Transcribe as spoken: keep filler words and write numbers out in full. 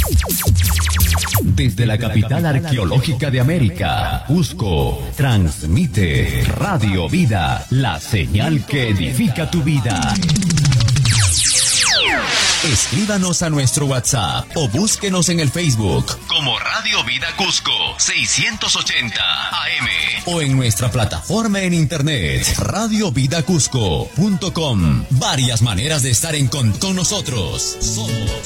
Desde la capital arqueológica de América, Cusco, transmite Radio Vida, la señal que edifica tu vida. Escríbanos a nuestro WhatsApp o búsquenos en el Facebook como Radio Vida Cusco seiscientos ochenta A M o en nuestra plataforma en internet radio vida cusco punto com. Varias maneras de estar en con, con nosotros. Somos